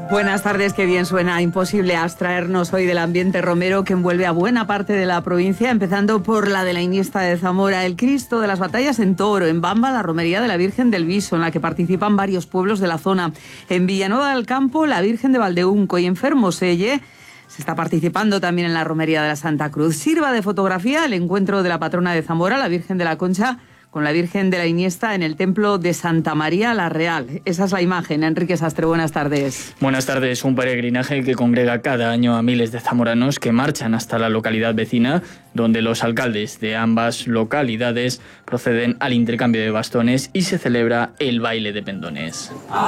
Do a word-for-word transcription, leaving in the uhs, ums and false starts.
Buenas tardes, qué bien suena. Imposible abstraernos hoy del ambiente romero que envuelve a buena parte de la provincia, empezando por la de la Iniesta de Zamora, el Cristo de las Batallas en Toro, en Bamba la romería de la Virgen del Viso, en la que participan varios pueblos de la zona, en Villanueva del Campo la Virgen de Valdeunco y en Fermoselle se está participando también en la romería de la Santa Cruz. Sirva de fotografía el encuentro de la patrona de Zamora, la Virgen de la Concha, con la Virgen de la Iniesta en el templo de Santa María la Real. Esa es la imagen. Enrique Sastre, buenas tardes. Buenas tardes. Un peregrinaje que congrega cada año a miles de zamoranos que marchan hasta la localidad vecina, donde los alcaldes de ambas localidades proceden al intercambio de bastones y se celebra el baile de pendones.